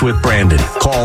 with Brandon. Call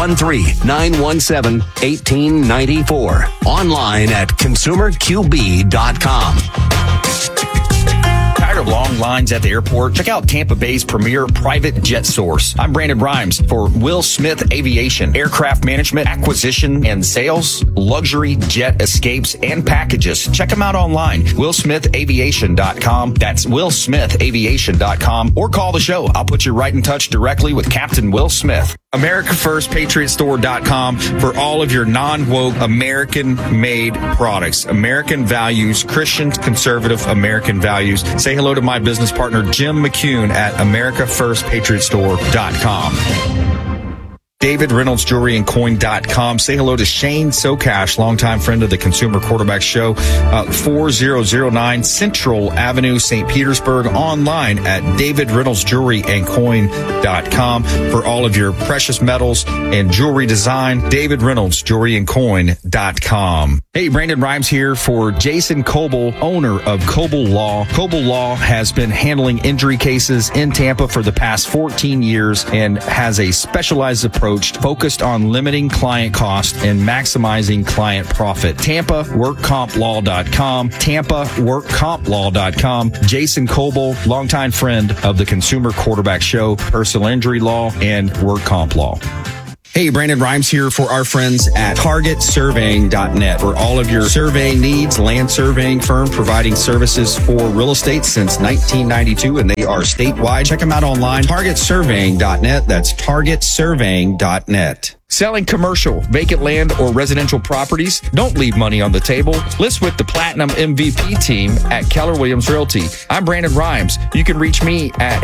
813-917-1894. Online at consumerqb.com. Tired of long lines at the airport? Check out Tampa Bay's premier private jet source. I'm Brandon Rhymes for Will Smith Aviation. Aircraft management, acquisition, and sales, luxury jet escapes, and packages. Check them out online. WillSmithAviation.com. That's WillSmithAviation.com. Or call the show. I'll put you right in touch directly with Captain Will Smith. AmericaFirstPatriotStore.com for all of your non-woke American-made products. American values, Christian, conservative American values. Say hello to my business partner, Jim McCune at AmericaFirstPatriotStore.com. David Reynolds Jewelry and Coin.com. Say hello to Shane Socash, longtime friend of the Consumer Quarterback Show, 4009 Central Avenue, St. Petersburg. Online at DavidReynoldsJewelryandCoin.com for all of your precious metals and jewelry design. David Reynolds Jewelry and Coin.com. Hey, Brandon Rhymes here for Jason Coble, owner of Coble Law. Coble Law has been handling injury cases in Tampa for the past 14 years and has a specialized approach focused on limiting client cost and maximizing client profit. TampaWorkCompLaw.com. TampaWorkCompLaw.com. Jason Coble, longtime friend of the Consumer Quarterback Show, personal injury law, and work comp law. Hey, Brandon Rhymes here for our friends at TargetSurveying.net for all of your surveying needs. Land surveying firm providing services for real estate since 1992, and they are statewide. Check them out online. TargetSurveying.net. That's TargetSurveying.net. Selling commercial, vacant land, or residential properties? Don't leave money on the table. List with the Platinum MVP team at Keller Williams Realty. I'm Brandon Rhymes. You can reach me at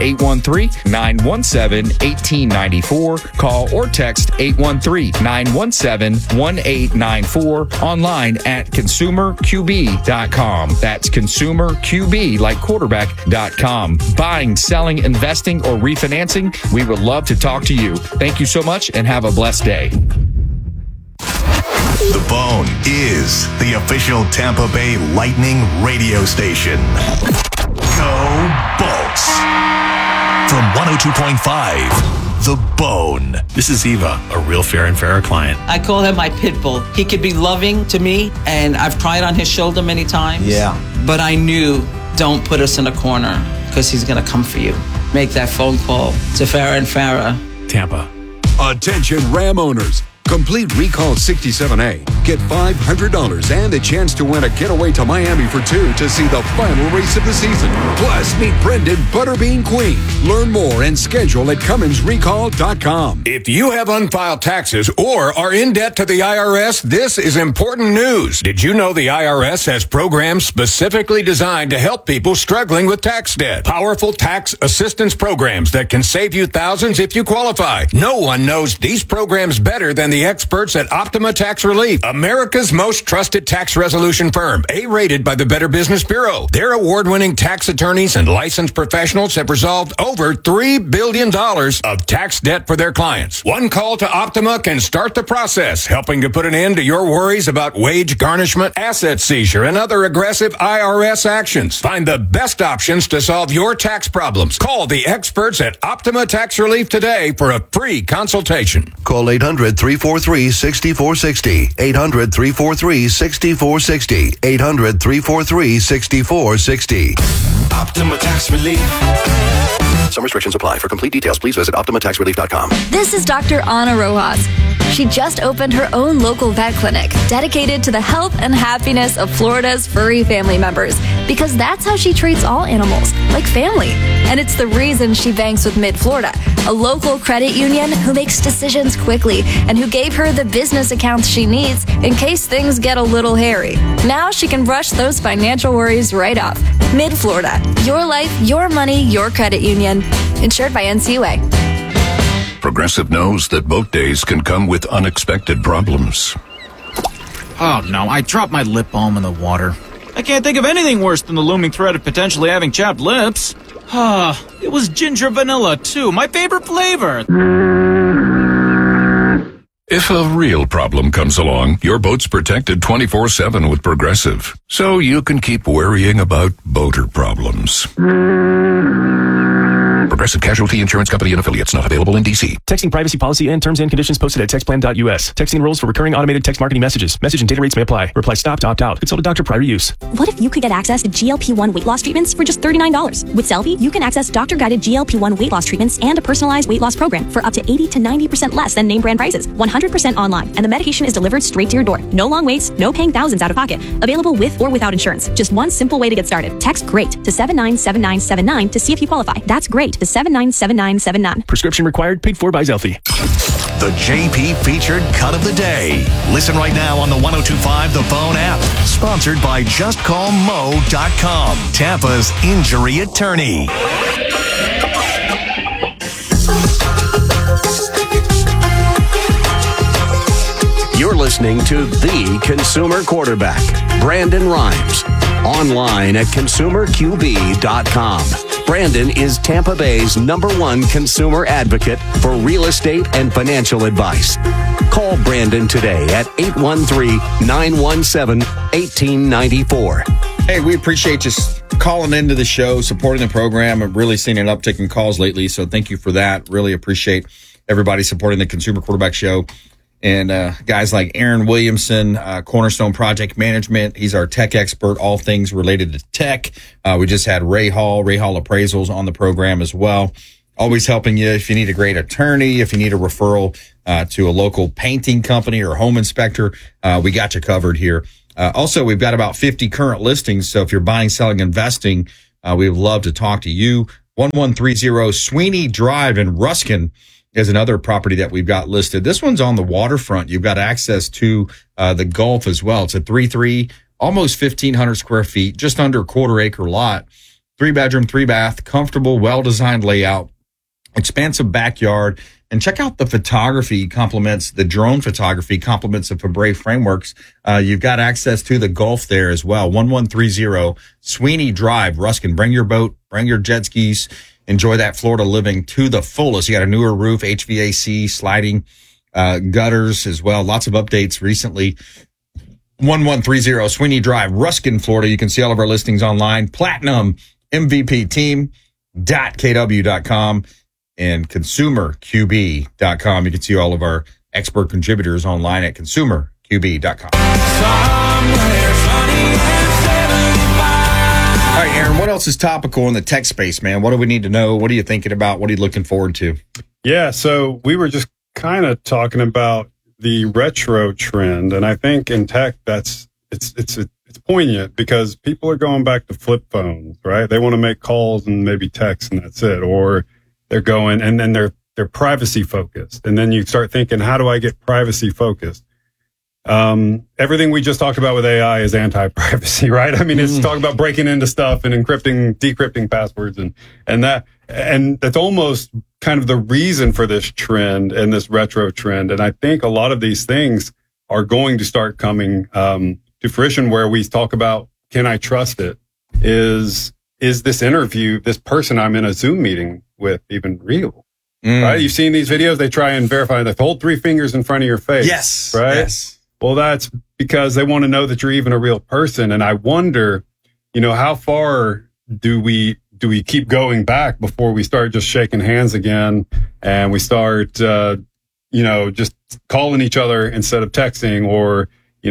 813-917-1894. Call or text 813-917-1894. Online at consumerqb.com. That's consumerqb, like quarterback.com. Buying, selling, investing, or refinancing? We would love to talk to you. Thank you so much and have a blessed day. The Bone is the official Tampa Bay Lightning radio station. Go Bolts! From 102.5, The Bone. This is Eva, a real fair and fairer client. I call him my pit bull. He could be loving to me, and I've cried on his shoulder many times. Yeah. But I knew, don't put us in a corner, because he's going to come for you. Make that phone call to Farrah and Farrah. Tampa. Attention Ram owners. Complete Recall 67A. Get $500 and a chance to win a getaway to Miami for two to see the final race of the season. Plus, meet Brendan Butterbean Queen. Learn more and schedule at CumminsRecall.com. If you have unfiled taxes or are in debt to the IRS, this is important news. Did you know the IRS has programs specifically designed to help people struggling with tax debt? Powerful tax assistance programs that can save you thousands if you qualify. No one knows these programs better than the experts at Optima Tax Relief, America's most trusted tax resolution firm, A-rated by the Better Business Bureau. Their award-winning tax attorneys and licensed professionals have resolved over $3 billion of tax debt for their clients. One call to Optima can start the process, helping to put an end to your worries about wage garnishment, asset seizure, and other aggressive IRS actions. Find the best options to solve your tax problems. Call the experts at Optima Tax Relief today for a free consultation. Call 800-343-6460. 800-343-6460. 800-343-6460. Optima Tax Relief. Some restrictions apply. For complete details, please visit OptimaTaxRelief.com. This is Dr. Ana Rojas. She just opened her own local vet clinic dedicated to the health and happiness of Florida's furry family members, because that's how she treats all animals, like family. And it's the reason she banks with Mid-Florida, a local credit union who makes decisions quickly and who gave her the business accounts she needs in case things get a little hairy. Now she can brush those financial worries right off. Mid-Florida, your life, your money, your credit union. Insured by NCUA. Progressive knows that boat days can come with unexpected problems. Oh no, I dropped my lip balm in the water. I can't think of anything worse than the looming threat of potentially having chapped lips. It was ginger vanilla too, my favorite flavor. If a real problem comes along, your boat's protected 24/7 with Progressive, so you can keep worrying about boater problems. Progressive Casualty Insurance Company and affiliates, not available in D.C. Texting privacy policy and terms and conditions posted at textplan.us. Texting rules for recurring automated text marketing messages. Message and data rates may apply. Reply stop to opt out. Consult a doctor prior to use. What if you could get access to GLP-1 weight loss treatments for just $39? With Selfie, you can access doctor-guided GLP-1 weight loss treatments and a personalized weight loss program for up to 80 to 90% less than name brand prices. 100% online, and the medication is delivered straight to your door. No long waits, no paying thousands out of pocket. Available with or without insurance. Just one simple way to get started. Text GREAT to 797979 to see if you qualify. That's GREAT to 797979. Prescription required, paid for by Zelfie. The JP featured cut of the day. Listen right now on the 102.5 The Phone app. Sponsored by JustCallMo.com, Tampa's injury attorney. You're listening to The Consumer Quarterback, Brandon Rhymes. Online at consumerqb.com. Brandon is Tampa Bay's #1 consumer advocate for real estate and financial advice. Call Brandon today at 813-917-1894. Hey, we appreciate you calling into the show, supporting the program. I've really seen an uptick in calls lately, so thank you for that. Really appreciate everybody supporting the Consumer Quarterback Show. And guys like Aaron Williamson, Cornerstone Project Management. He's our tech expert, all things related to tech. We just had Ray Hall Appraisals on the program as well. Always helping you if you need a great attorney, if you need a referral to a local painting company or home inspector, we got you covered here. Also, we've got about 50 current listings, so if you're buying, selling, investing, we would love to talk to you. 1130 Sweeney Drive in Ruskin is another property that we've got listed. This one's on the waterfront. You've got access to the Gulf as well. It's a 3-3, almost 1,500 square feet, just under a quarter-acre lot. 3-bedroom, 3-bath, comfortable, well-designed layout, expansive backyard. And check out the photography complements, the drone photography complements the Fabre frameworks. You've got access to the Gulf there as well. 1130 Sweeney Drive, Ruskin. Bring your boat, bring your jet skis. Enjoy that Florida living to the fullest. You got a newer roof, HVAC, sliding gutters as well. Lots of updates recently. 1130 Sweeney Drive, Ruskin, Florida. You can see all of our listings online. Platinum MVP team.kw.com and consumerqb.com. You can see all of our expert contributors online at consumerqb.com. All right, Aaron, what else is topical in the tech space, man? What do we need to know? What are you thinking about? What are you looking forward to? Yeah, so we were just kind of talking about the retro trend, and I think in tech it's poignant because people are going back to flip phones, right? They want to make calls and maybe text and that's it, or they're going and then they're privacy focused, and then you start thinking, how do I get privacy focused? Everything we just talked about with AI is anti-privacy, right? I mean, it's talking about breaking into stuff and decrypting passwords and that's almost kind of the reason for this trend and this retro trend. And I think a lot of these things are going to start coming, to fruition where we talk about, can I trust it? Is this interview, this person I'm in a Zoom meeting with even real? Right? You've seen these videos. They try and verify that hold 3 fingers in front of your face. Yes. Right. Yes. Well, that's because they want to know that you're even a real person. And I wonder, how far do we keep going back before we start just shaking hands again and we start, just calling each other instead of texting or,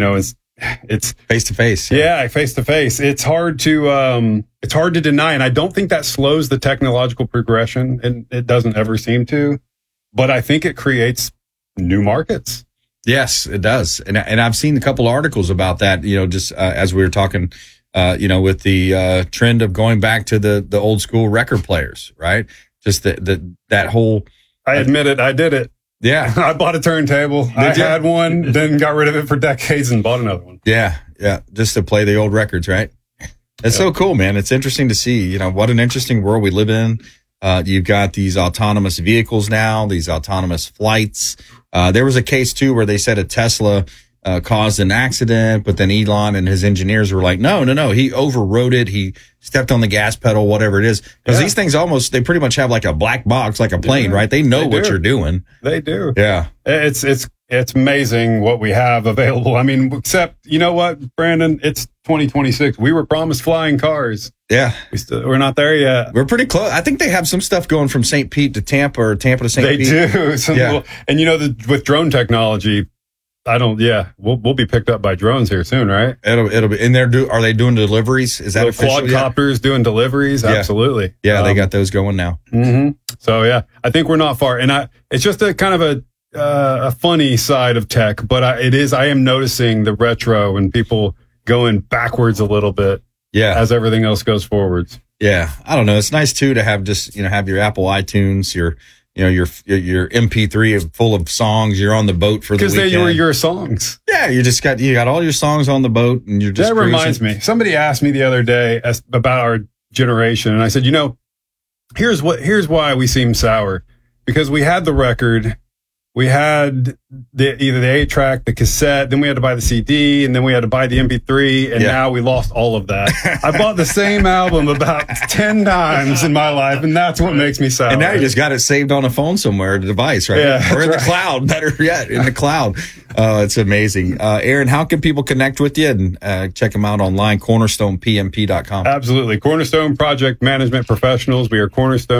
it's face to face. Yeah, face to face. It's hard to deny. And I don't think that slows the technological progression, and it doesn't ever seem to, but I think it creates new markets. Yes, it does. And I've seen a couple articles about that, just as we were talking, with the trend of going back to the old school record players, right? Just that whole. I admit it. I did it. Yeah. I bought a turntable. I had one, then got rid of it for decades and bought another one. Yeah. Yeah. Just to play the old records, right? It's so cool, man. It's interesting to see, what an interesting world we live in. You've got these autonomous vehicles now, these autonomous flights. There was a case too where they said a Tesla caused an accident, but then Elon and his engineers were like, no, he overrode it. He stepped on the gas pedal, whatever it is. Because these things they pretty much have like a black box, like a plane, right? They know what you're doing. They do. Yeah. It's it's amazing what we have available. I mean, except, you know what, Brandon? It's 2026. We were promised flying cars. Yeah. We're not there yet. We're pretty close. I think they have some stuff going from St. Pete to Tampa or Tampa to St. Pete. They do. And, you know, with drone technology, we'll be picked up by drones here soon, right? It'll be in there. Are they doing deliveries? Is that official? Quadcopters doing deliveries? Yeah. Absolutely. Yeah, they got those going now. Mm-hmm. So yeah, I think we're not far, and it's just a kind of a funny side of tech, but I am noticing the retro and people going backwards a little bit. Yeah, as everything else goes forwards. Yeah, I don't know. It's nice too to have just have your Apple iTunes, your MP3 full of songs. You're on the boat for the weekend. Because they were your songs. Yeah, you got all your songs on the boat, and you're just. That reminds me. Somebody asked me the other day about our generation, and I said, here's why we seem sour, because we had the record, we had either the 8-track, the cassette, then we had to buy the CD, and then we had to buy the MP3, and now we lost all of that. I bought the same album about 10 times in my life, and that's what makes me sour. And now you just got it saved on a phone somewhere, a device, right? Yeah, or in the cloud, better yet, in the cloud. It's amazing. Aaron, how can people connect with you and check them out online? CornerstonePMP.com. Absolutely. Cornerstone Project Management Professionals. We are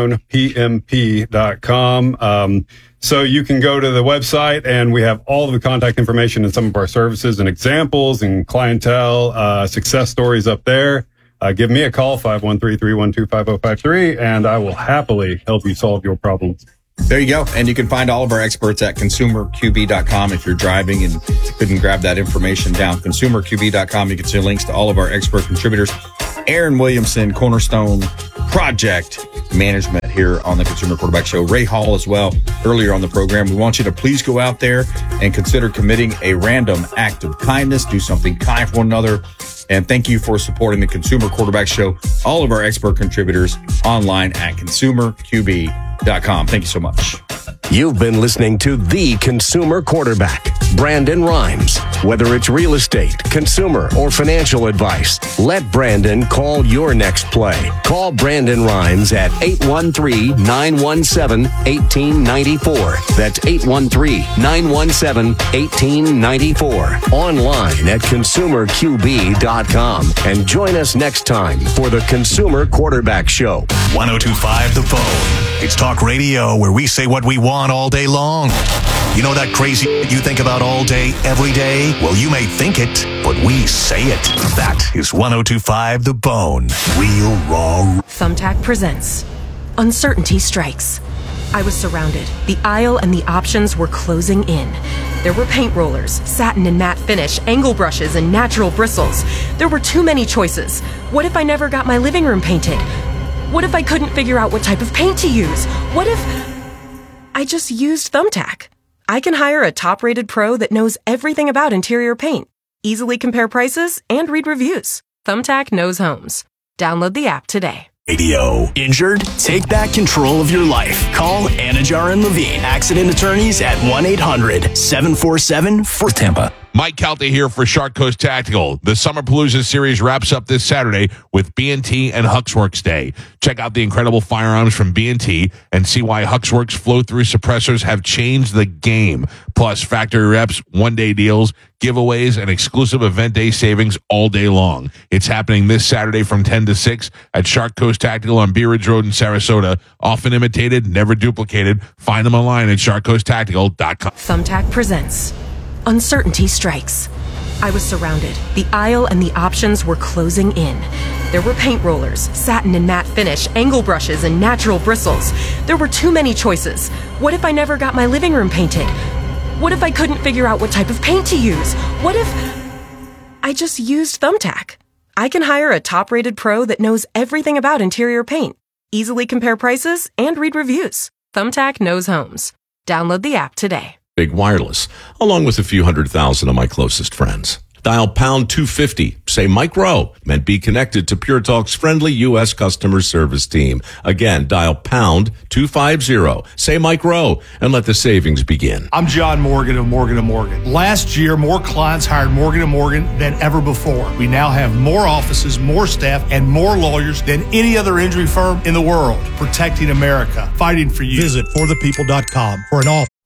CornerstonePMP.com. So you can go to the website, and we have all of the contact information and some of our services and examples and clientele, success stories up there. Give me a call, 513-312-5053, and I will happily help you solve your problems. There you go. And you can find all of our experts at consumerqb.com if you're driving and couldn't grab that information down. Consumerqb.com. You can see links to all of our expert contributors. Aaron Williamson, Cornerstone Project Management here on the Consumer Quarterback Show. Ray Hall as well earlier on the program. We want you to please go out there and consider committing a random act of kindness. Do something kind for one another. And thank you for supporting the Consumer Quarterback Show. All of our expert contributors online at consumerqb.com. Thank you so much. You've been listening to The Consumer Quarterback, Brandon Rhymes. Whether it's real estate, consumer, or financial advice, let Brandon call your next play. Call Brandon Rhymes at 813-917-1894. That's 813-917-1894. Online at consumerqb.com. And join us next time for The Consumer Quarterback Show. 102.5 The Phone. It's talk radio where we say what we want all day long. You know that crazy you think about all day, every day? Well, you may think it, but we say it. That is 102.5 The Bone. Real raw. Thumbtack presents Uncertainty Strikes. I was surrounded. The aisle and the options were closing in. There were paint rollers, satin and matte finish, angle brushes, and natural bristles. There were too many choices. What if I never got my living room painted? What if I couldn't figure out what type of paint to use? What if I just used Thumbtack? I can hire a top-rated pro that knows everything about interior paint, easily compare prices, and read reviews. Thumbtack knows homes. Download the app today. Radio. Injured? Take back control of your life. Call Anajar and Levine, accident attorneys at 1-800-747-Tampa. Mike Calta here for Shark Coast Tactical. The Summer Palooza series wraps up this Saturday with B&T and Huxworks Day. Check out the incredible firearms from B&T and see why Huxworks flow-through suppressors have changed the game. Plus, factory reps, one-day deals, giveaways, and exclusive event day savings all day long. It's happening this Saturday from 10 to 6 at Shark Coast Tactical on Bee Ridge Road in Sarasota. Often imitated, never duplicated. Find them online at sharkcoasttactical.com. Thumbtack presents Uncertainty Strikes. I was surrounded. The aisle and the options were closing in. There were paint rollers, satin and matte finish, angle brushes, and natural bristles. There were too many choices. What if I never got my living room painted? What if I couldn't figure out what type of paint to use? What if I just used Thumbtack? I can hire a top-rated pro that knows everything about interior paint, easily compare prices, and read reviews. Thumbtack knows homes. Download the app today. Big Wireless, along with a few 100,000 of my closest friends. Dial pound 250. Say Mike Rowe, and be connected to Pure Talk's friendly U.S. customer service team. Again, dial pound 250. Say Mike Rowe, and let the savings begin. I'm John Morgan of Morgan & Morgan. Last year, more clients hired Morgan & Morgan than ever before. We now have more offices, more staff, and more lawyers than any other injury firm in the world. Protecting America. Fighting for you. Visit forthepeople.com for an offer.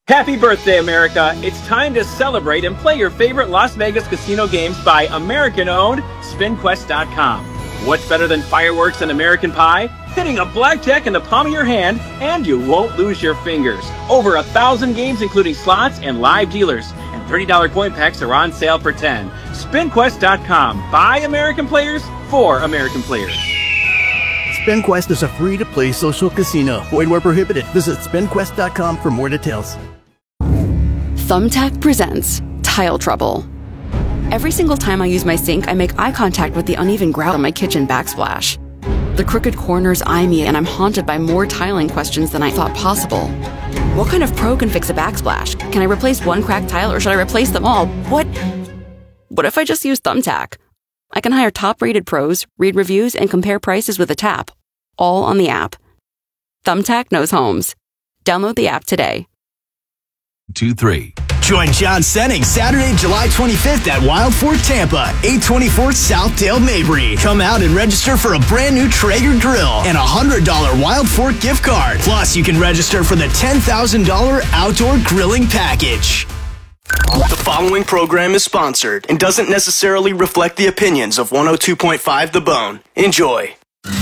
Happy birthday, America! It's time to celebrate and play your favorite Las Vegas casino games by American-owned SpinQuest.com. What's better than fireworks and American Pie? Hitting a blackjack in the palm of your hand, and you won't lose your fingers. Over 1,000 games, including slots and live dealers. And $30 coin packs are on sale for $10. SpinQuest.com. By American players, for American players. SpinQuest is a free-to-play social casino. Void where prohibited. Visit SpinQuest.com for more details. Thumbtack presents Tile Trouble. Every single time I use my sink, I make eye contact with the uneven grout on my kitchen backsplash. The crooked corners eye me, and I'm haunted by more tiling questions than I thought possible. What kind of pro can fix a backsplash? Can I replace one cracked tile, or should I replace them all? What if I just use Thumbtack? I can hire top-rated pros, read reviews, and compare prices with a tap. All on the app. Thumbtack knows homes. Download the app today. 2-3. Join John Senning Saturday, July 25th at Wild Fork Tampa, 824 Southdale Mabry. Come out and register for a brand new Traeger grill and a $100 Wild Fork gift card. Plus, you can register for the $10,000 outdoor grilling package. The following program is sponsored and doesn't necessarily reflect the opinions of 102.5 The Bone. Enjoy.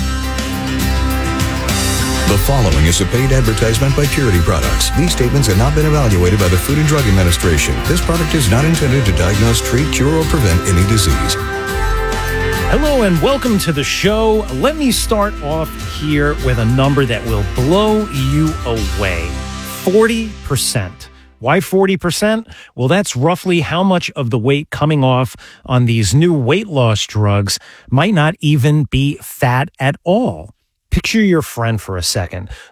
The following is a paid advertisement by Purity Products. These statements have not been evaluated by the Food and Drug Administration. This product is not intended to diagnose, treat, cure, or prevent any disease. Hello and welcome to the show. Let me start off here with a number that will blow you away. 40%. Why 40%? Well, that's roughly how much of the weight coming off on these new weight loss drugs might not even be fat at all. Picture your friend for a second.